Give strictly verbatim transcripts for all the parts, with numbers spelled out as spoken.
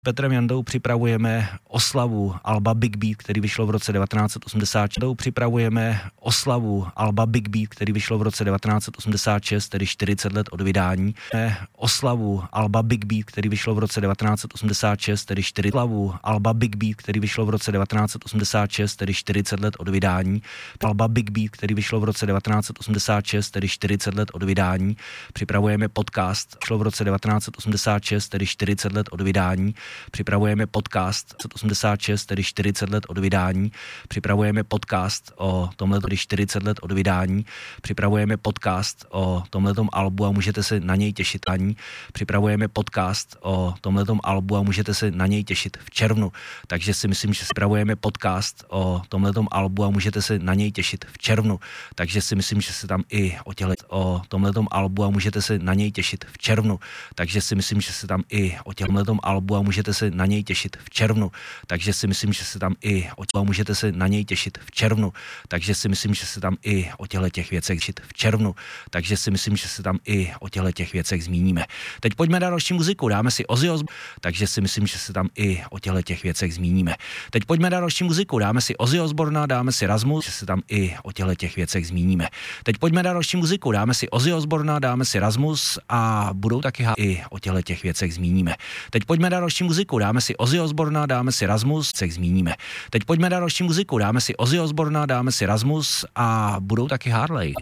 Petrem Jandou připravujeme oslavu alba Big Beat, který vyšlo v roce devatenáct set osmdesát šest. Připravujeme oslavu alba Big Beat, který vyšlo v roce devatenáct set osmdesát šest, tedy čtyřicet let od vydání. Oslavu alba Big Beat, který vyšlo v roce devatenáct set osmdesát šest, tedy čtyřicet Oslavu alba Big Beat, který vyšlo v roce devatenáct set osmdesát šest, tedy čtyřicet let od vydání. Alba Big Beat, který vyšlo v roce devatenáct set osmdesát šest, tedy čtyřicet let od vydání. Připravujeme podcast, vyšlo v roce devatenáct set osmdesát šest, tedy čtyřicet let od vydání. Připravujeme podcast osmdesát šest, tedy čtyřicet let od vydání. Připravujeme podcast o tomhle, tedy čtyřicet let od vydání. Připravujeme podcast o tomhletom albu a můžete se na něj těšit. Připravujeme podcast o tomhletom albu a můžete se na něj těšit v červnu. Takže si myslím, že připravujeme podcast o tomhletom albu a můžete se na něj těšit v červnu. Takže si myslím, že se tam i o těle o tomhletom albu a můžete se na něj těšit v červnu. Takže si myslím, že se tam i o tomhletom albu a můžete se na něj těšit v červnu. Takže si myslím, že se tam i o těle můžete se na něj těšit v červnu. Takže si myslím, že se tam i o těchto těch věcech těšit v červnu. Takže si myslím, že se tam i o těchto těch věcech zmíníme. Teď pojďme na další muziku, dáme si Ozzy Osbourne, takže si myslím, že se tam i o těchto těch věcech zmíníme. Teď pojďme na další muziku, dáme si Ozzy Osbourne, dáme si Rasmus, že se tam i o těchto těch věcech zmíníme. Teď pojďme na další muziku, dáme si Ozzy Osbourne, dáme si Rasmus a budou taky há... i o těchto těch věcech zmíníme. Teď pojďme na další muziku, dáme si Ozzy Osbourne, dáme si Rasmus, se zmíníme. Teď pojďme na další muziku, dáme si Ozzy Osbourne, dáme si Rasmus a budou taky Harley.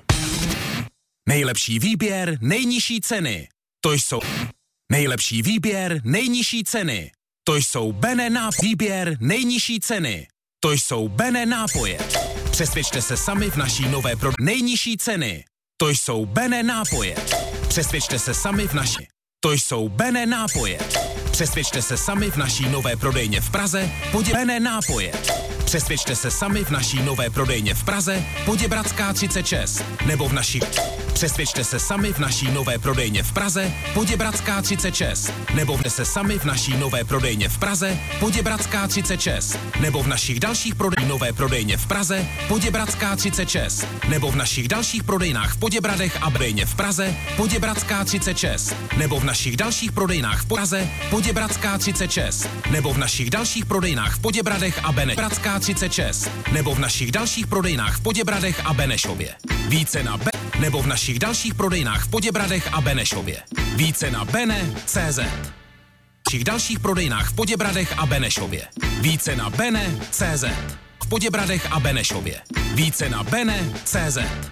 Nejlepší výběr, nejnižší ceny. To jsou nejlepší výběr, nejnižší ceny. To jsou Bene nápoje. Výběr, nejnižší ceny. To jsou Bene nápoje. Přesvědčte se sami v naší nové pro nejnižší ceny. To jsou Bene nápoje. Přesvědčte se sami v naší. To jsou Bene nápoje. Přesvědčte se sami v naší nové prodejně v Praze. Podě Bene nápoje. Přesvědčte se sami v naší nové prodejně v Praze, Poděbradská třicet šest, nebo v naší... Přesvědčte se sami v naší nové prodejně v Praze, Poděbradská třicet šest, nebo v se sami v naší nové prodejně v Praze, Poděbradská třicet šest, nebo v našich dalších prodej nové prodejně v Praze, Poděbradská třicet šest, nebo v našich dalších prodejnách v Poděbradech a prodejně v Praze, Poděbradská třicet šest, nebo v našich dalších prodejnách v Praze, Poděbradská třicet šest, nebo v našich dalších prodejnách v Poděbradech a Benešově třicet šest, nebo v našich dalších prodejnách v Poděbradech a Benešově. Více na B, nebo v našich dalších prodejnách v Poděbradech a Benešově. Více na bene tečka cé zet. V našich dalších prodejnách v Poděbradech a Benešově. Více na bene tečka cé zet. V Poděbradech a Benešově. Více na bene tečka cé zet.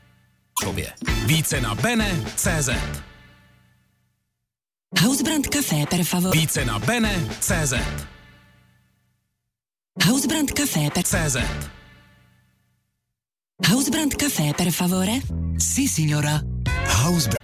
Více na bene tečka cé zet. Hausbrand Café per favore. Více na bene tečka cé zet. Hausbrand Café per cé zet. Hausbrand Café per favore? Sì, signora. Hausbrand.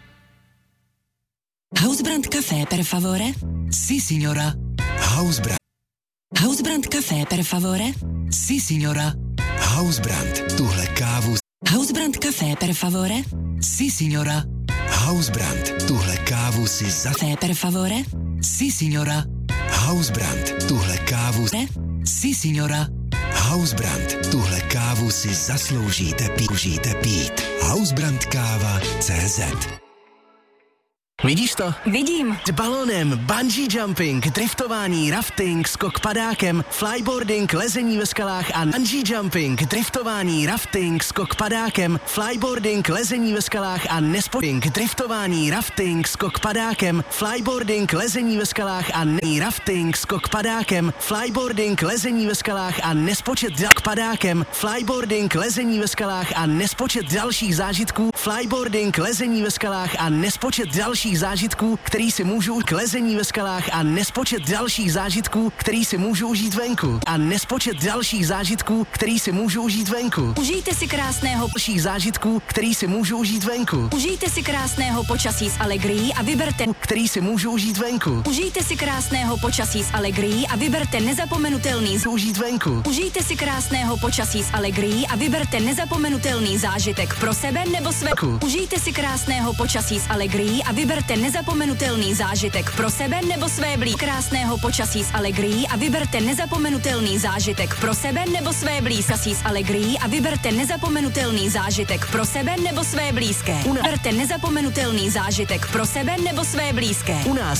Hausbrand Café per favore? Sì, signora. Hausbrand. Hausbrand Café per favore? Sì, signora. Hausbrand. Tuhle kávu. Hausbrand Café per favore? Sì, signora. Hausbrand. Tuhle kávu si za... Café per favore? Sì, signora. Hausbrand. Tuhle kávu... Sì, signora. Hausbrand. Tuhle kávu si zasloužíte pít. Užijte pít. Hausbrand káva tečka cé zet. Vidíš to? Vidím. S balonem, bungee jumping, driftování, rafting, skok padákem, flyboarding, lezení ve skalách a bungee jumping, driftování, rafting, skok padákem, flyboarding, lezení ve skalách a nespoding, driftování, rafting, skok padákem, flyboarding, lezení ve skalách a ne rafting, skok padákem, flyboarding, lezení ve skalách a nespočet dal padákem, flyboarding, lezení ve skalách a nespočet dalších zážitků, flyboarding, lezení ve skalách a nespočet dalších zážitků, který si můžu k lezení ve skalách a nespočet dalších zážitků, který si můžu užít venku. A nespočet dalších zážitků, který si můžu užít venku. Užijte si krásného dalších zážitků, který si můžu užít venku. Užijte si krásného počasí s Allegrií a vyberte, který si můžu užít venku. Užijte si krásného počasí s Allegrií a vyberte nezapomenutelný užít venku. Užijte si krásného počasí s Allegrií a vyberte nezapomenutelný zážitek pro sebe nebo své. Užijte si krásného počasí s Allegrií a vyberte nezapomenutelný zážitek pro sebe nebo své blízké. Krásného počasí s Allegrií a vyberte nezapomenutelný zážitek pro sebe nebo své blízké. S Allegrií a vyberte nezapomenutelný zážitek pro sebe nebo své blízké. Vyberte nezapomenutelný zážitek pro sebe nebo své blízké. U nás